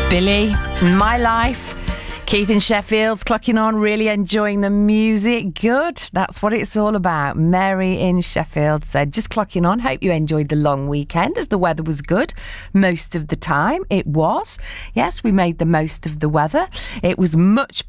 Billy, My Life. Keith in Sheffield's clocking on, really enjoying the music. Good, that's what it's all about. Mary in Sheffield said, just clocking on. Hope you enjoyed the long weekend as the weather was good most of the time. It was. Yes, we made the most of the weather. It was much